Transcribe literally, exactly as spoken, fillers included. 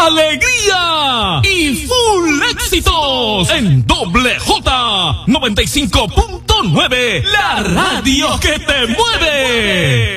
alegría y full éxitos en Doble J noventa y cinco punto nueve, la radio que te mueve.